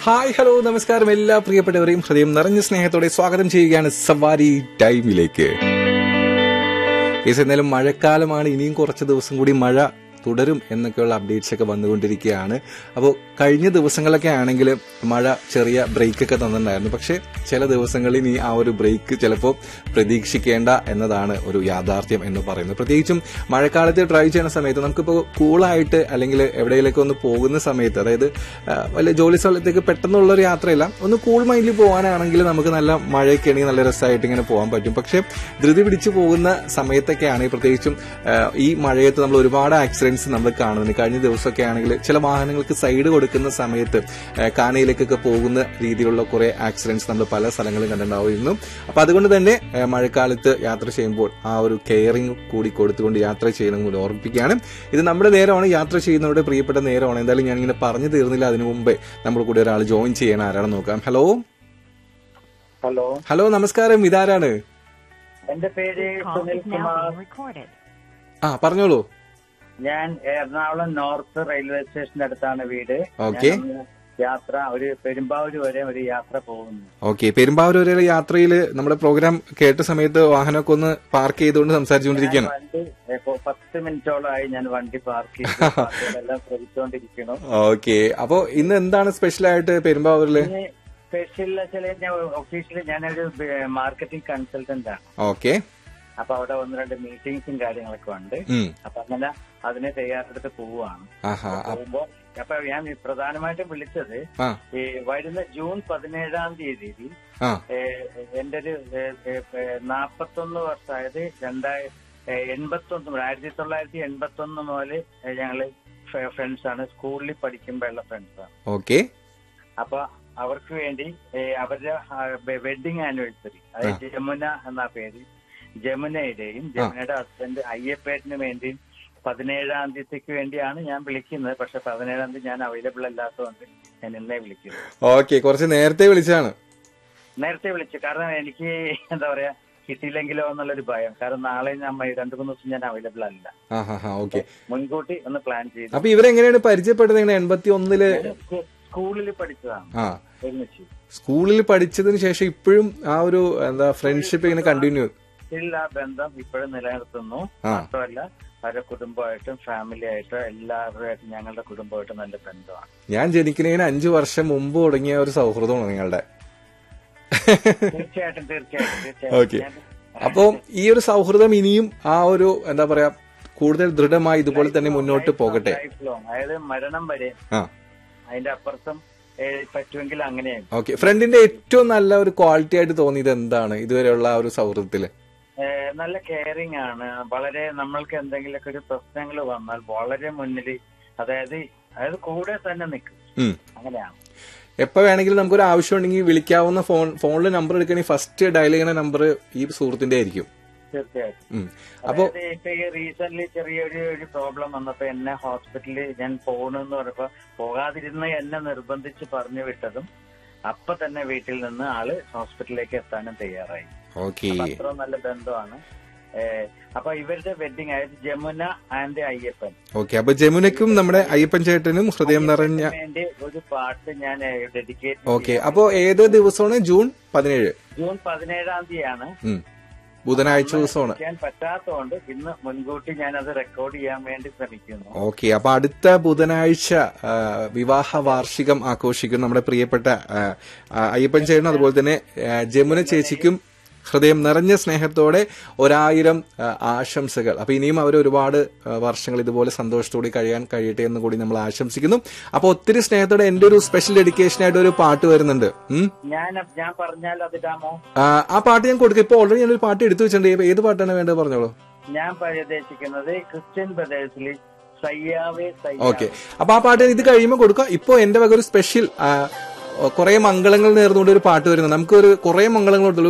Hi hello നമസ്കാരം എല്ലാ പ്രിയപ്പെട്ടവരെയും ഹൃദയം നിറഞ്ഞ സ്നേഹത്തോടെ സ്വാഗതം ചെയ്യുകയാണ് സവാരി ടൈമിലേക്ക്. എന്നാലും മഴക്കാലമാണ്, ഇനിയും കുറച്ച് ദിവസം കൂടി മഴ തുടരും എന്നൊക്കെയുള്ള അപ്ഡേറ്റ്സ് ഒക്കെ വന്നുകൊണ്ടിരിക്കുകയാണ്. അപ്പോൾ കഴിഞ്ഞ ദിവസങ്ങളൊക്കെ ആണെങ്കിൽ മഴ ചെറിയ ബ്രേക്കൊക്കെ തന്നിട്ടുണ്ടായിരുന്നു. പക്ഷെ ചില ദിവസങ്ങളിൽ ഇനി ആ ഒരു ബ്രേക്ക് ചിലപ്പോൾ പ്രതീക്ഷിക്കേണ്ട എന്നതാണ് ഒരു യാഥാർത്ഥ്യം എന്ന് പറയുന്നത്. പ്രത്യേകിച്ചും മഴക്കാലത്ത് ഡ്രൈവ് ചെയ്യുന്ന സമയത്ത് നമുക്കിപ്പോൾ കൂളായിട്ട് അല്ലെങ്കിൽ എവിടെയെങ്കിലൊക്കെ ഒന്ന് പോകുന്ന സമയത്ത്, അതായത് വല്ല ജോലി സ്ഥലത്തേക്ക് പെട്ടെന്നുള്ളൊരു യാത്രയില്ല, ഒന്ന് കൂൾ മൈൻഡിൽ പോകാനാണെങ്കിൽ നമുക്ക് നല്ല മഴയൊക്കെ ആണെങ്കിൽ നല്ല രസമായിട്ട് ഇങ്ങനെ പോകാൻ പറ്റും. പക്ഷെ ധൃതി പിടിച്ചു പോകുന്ന സമയത്തൊക്കെയാണ് പ്രത്യേകിച്ചും ഈ മഴയത്ത് നമ്മൾ ഒരുപാട് ആക്സിഡന്റ്സ് നമ്മൾ കാണുന്നത്. കഴിഞ്ഞ ദിവസമൊക്കെ ആണെങ്കിൽ ചില വാഹനങ്ങൾക്ക് സൈഡ് കൊടുക്കുന്ന സമയത്ത് കാനയിലേക്കൊക്കെ പോകുന്ന രീതിയിലുള്ള കുറെ ആക്സിഡന്റ്സ് നമ്മൾ പല സ്ഥലങ്ങളും കണ്ടിട്ടുണ്ടാവുന്നു. അപ്പൊ അതുകൊണ്ട് തന്നെ മഴക്കാലത്ത് യാത്ര ചെയ്യുമ്പോൾ ആ ഒരു കെയറിംഗ് കൂടി കൊടുത്തുകൊണ്ട് യാത്ര ചെയ്യണമെന്ന് ഓർമ്മിപ്പിക്കുകയാണ്. ഇത് നമ്മുടെ നേരമാണ്, യാത്ര ചെയ്യുന്നവരുടെ പ്രിയപ്പെട്ട നേരമാണ്. എന്തായാലും ഞാനിങ്ങനെ പറഞ്ഞു തീർന്നില്ല, അതിനു മുമ്പേ നമ്മുടെ കൂടെ ഒരാൾ ജോയിൻ ചെയ്യണം. ആരാണെന്ന് നോക്കാം. ഹലോ ഹലോ ഹലോ നമസ്കാരം, ഇതാരാണ്? എന്റെ പേര് സുനിൽ കുമാർ. പറഞ്ഞോളൂ. ഞാൻ എറണാകുളം നോർത്ത് റെയിൽവേ സ്റ്റേഷന്റെ അടുത്താണ് വീട്. ഓക്കെ. യാത്ര ഒരു പെരുമ്പാവൂര് വരെ ഒരു യാത്ര പോകുന്നു. ഓക്കെ. പെരുമ്പാവൂർ വരെയുള്ള യാത്രയിൽ നമ്മുടെ പ്രോഗ്രാം കേട്ട സമയത്ത് വാഹനമൊക്കെ ഒന്ന് പാർക്ക് ചെയ്തുകൊണ്ട് സംസാരിച്ചുകൊണ്ടിരിക്കുകയാണ്. 10 മിനിറ്റോളമായി ഞാൻ വണ്ടി പാർക്ക് ചെയ്തെല്ലാം ശ്രമിച്ചുകൊണ്ടിരിക്കുന്നു. ഓക്കെ. അപ്പോ ഇന്ന് എന്താണ് സ്പെഷ്യൽ ആയിട്ട് പെരുമ്പാവൂരില്? സ്പെഷ്യൽ ഞാൻ ഒഫീഷ്യലി ഞാനൊരു മാർക്കറ്റിംഗ് കൺസൾട്ടന്റ് ആണ്. ഓക്കെ. അപ്പൊ അവിടെ 1-2 മീറ്റിംഗ്സും കാര്യങ്ങളൊക്കെ ഉണ്ട്. അപ്പൊ അങ്ങനെ അതിനെ തയ്യാറെടുത്ത് പോവുകയാണ്. പോകുമ്പോ അപ്പൊ ഞാൻ പ്രധാനമായിട്ടും വിളിച്ചത് ഈ വരുന്ന ജൂൺ 17-ാം തീയതി എന്റെ ഒരു 41 വർഷമായത് 1981 മുതൽ ഞങ്ങള് ഫ്രണ്ട്സാണ്, സ്കൂളിൽ പഠിക്കുമ്പോഴുള്ള ഫ്രണ്ട്സാണ്. ഓക്കെ. അപ്പൊ അവർക്ക് വേണ്ടി അവരുടെ വെഡിങ് ആനിവേഴ്സറി, അതായത് ജമുന എന്നാ പേര്, ജമുനയുടെയും ജമുനയുടെ ഹസ്ബൻഡ് അയ്യപ്പേട്ടിന് വേണ്ടി 17-ാം തീയതിക്ക് വേണ്ടിയാണ് ഞാൻ വിളിക്കുന്നത്. പക്ഷെ 17-ാം തീയതി ഞാൻ അവൈലബിൾ അല്ലാത്തതുകൊണ്ട് ഞാൻ ഇന്നേ വിളിക്കുന്നു. ഓക്കെ. കുറച്ച് നേരത്തെ വിളിച്ചാണ്. നേരത്തെ വിളിച്ചു, കാരണം എനിക്ക് എന്താ പറയാ കിട്ടിയില്ലെങ്കിലോ എന്നുള്ളൊരു ഭയം. കാരണം നാളെ ഞാൻ 2-3 ദിവസം ഞാൻ അവൈലബിൾ അല്ല. ഓക്കെ. മുൻകൂട്ടി ഒന്ന് പ്ലാൻ ചെയ്തു. അപ്പൊ ഇവരെങ്ങനെയാണ് പരിചയപ്പെട്ടത്? 81-ല് സ്കൂളിൽ പഠിച്ചതാണ്. സ്കൂളിൽ പഠിച്ചതിന് ശേഷം ഇപ്പോഴും ആ ഒരു എന്താ ഫ്രണ്ട്ഷിപ്പ് ഇങ്ങനെ കണ്ടിന്യൂ? ആ ബന്ധം ഇപ്പോഴും നിലനിർത്തുന്നു. മാത്രമല്ല അവരുടെ കുടുംബമായിട്ടും ഫാമിലി ആയിട്ടും എല്ലാവരുമായിട്ടും ഞങ്ങളുടെ കുടുംബമായിട്ടും നല്ല ബന്ധമാണ്. ഞാൻ ജനിക്കുന്നതിന് 5 വർഷം മുമ്പ് തുടങ്ങിയ ഒരു സൗഹൃദമാണ് നിങ്ങളുടെ. തീർച്ചയായിട്ടും. ഓക്കെ. അപ്പൊ ഈ ഒരു സൗഹൃദം ഇനിയും ആ ഒരു എന്താ പറയാ കൂടുതൽ ദൃഢമായി ഇതുപോലെ തന്നെ മുന്നോട്ട് പോകട്ടെ. അതായത് മരണം വരെ അതിന്റെ അപ്പുറത്തും പറ്റുമെങ്കിൽ അങ്ങനെയാണ്. ഓക്കെ. ഫ്രണ്ടിന്റെ ഏറ്റവും നല്ല ഒരു ക്വാളിറ്റി ആയിട്ട് തോന്നിയത് എന്താണ് ഇതുവരെയുള്ള ആ ഒരു സൗഹൃദത്തില്? നല്ല കെയറിംഗ് ആണ്. വളരെ നമ്മൾക്ക് എന്തെങ്കിലുമൊക്കെ ഒരു പ്രശ്നങ്ങൾ വന്നാൽ വളരെ മുന്നിൽ, അതായത് കൂടെ തന്നെ നിൽക്കും. അങ്ങനെയാണ്. എപ്പോ വേണമെങ്കിലും നമുക്കൊരു ആവശ്യം ഉണ്ടെങ്കിൽ വിളിക്കാവുന്ന ഫോണിൽ നമ്പർ എടുക്കണമെങ്കിൽ ഫസ്റ്റ് ഡയൽ ചെയ്യുന്ന നമ്പർ ഈ സുഹൃത്തിന്റെ ആയിരിക്കും. തീർച്ചയായിട്ടും. അപ്പൊ ഇപ്പൊ ഈ റീസെന്റ് ചെറിയൊരു പ്രോബ്ലം വന്നപ്പോ എന്നെ ഹോസ്പിറ്റലിൽ ഞാൻ പോകണമെന്ന് പറഞ്ഞപ്പോ പോകാതിരുന്ന് എന്നെ നിർബന്ധിച്ച് പറഞ്ഞു വിട്ടതും അപ്പൊ തന്നെ വീട്ടിൽ നിന്ന് ആള് ഹോസ്പിറ്റലിലേക്ക് എത്താനും തയ്യാറായി. അത്ര നല്ല ബന്ധമാണ്. അപ്പൊ ഇവരുടെ വെഡിങ് ആയത് ജമുന ആൻഡ് അയ്യപ്പൻ. ഓക്കെ. അപ്പൊ ജമുനക്കും നമ്മുടെ അയ്യപ്പൻ ചേട്ടനും ഹൃദയം നിറഞ്ഞ വേണ്ടി ഒരു പാട്ട് ഞാൻ ഡെഡിക്കേറ്റ്. ഓക്കെ. അപ്പൊ ഏത് ദിവസമാണ്? ജൂൺ 17. ജൂൺ 17-ാം തീയതിയാണ്, ബുധനാഴ്ച ദിവസമാണ്. പറ്റാത്തതുകൊണ്ട് ഇന്ന് മുൻകൂട്ടി ഞാൻ അത് റെക്കോർഡ് ചെയ്യാൻ വേണ്ടി ശ്രമിക്കുന്നു. ഓക്കെ. അപ്പൊ അടുത്ത ബുധനാഴ്ച വിവാഹ വാർഷികം ആഘോഷിക്കും നമ്മുടെ പ്രിയപ്പെട്ട അയ്യപ്പൻ ചേട്ടനും അതുപോലെ തന്നെ ജമുന ചേച്ചിക്കും ഹൃദയം നിറഞ്ഞ സ്നേഹത്തോടെ 1000 ആശംസകൾ. അപ്പൊ ഇനിയും അവർ ഒരുപാട് വർഷങ്ങൾ ഇതുപോലെ സന്തോഷത്തോടെ കഴിയാൻ കഴിയട്ടെ എന്ന് കൂടി നമ്മൾ ആശംസിക്കുന്നു. അപ്പൊ ഒത്തിരി സ്നേഹത്തോടെ എന്റെ ഒരു സ്പെഷ്യൽ ഡെഡിക്കേഷൻ ആയിട്ട് ഒരു പാട്ട് വരുന്നുണ്ട്. ഞാൻ പറഞ്ഞാൽ അതിടാമോ? ആ പാട്ട് ഞാൻ കൊടുക്കാം. ഇപ്പൊ ഓൾറെഡി ഞാനൊരു പാട്ട് എടുത്തു വെച്ചിട്ടുണ്ട്. ഏത് പാട്ടാണ് വേണ്ടത് പറഞ്ഞോളൂ. ഞാൻ ഉദ്ദേശിക്കുന്നത് ക്രിസ്ത്യൻ ബ്രദേഴ്സിൽ സയ്യാവേ. ഓക്കെ. അപ്പൊ ആ പാട്ട് ഇത് കഴിയുമ്പോൾ കൊടുക്കാം. ഇപ്പൊ എന്റെ വക ഒരു സ്പെഷ്യൽ കുറെ മംഗളങ്ങൾ നേർന്നുകൊണ്ട് ഒരു പാട്ട് വരുന്നത്. നമുക്കൊരു കുറെ മംഗളങ്ങളുണ്ടല്ലോ.